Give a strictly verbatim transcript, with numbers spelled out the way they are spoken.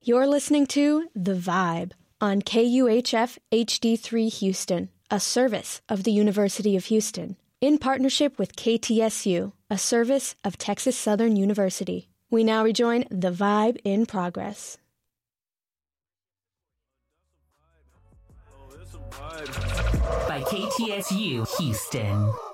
You're listening to The Vibe on K U H F H D three Houston, a service of the University of Houston, in partnership with K T S U, a service of Texas Southern University. We now rejoin The Vibe in progress. By K T S U Houston.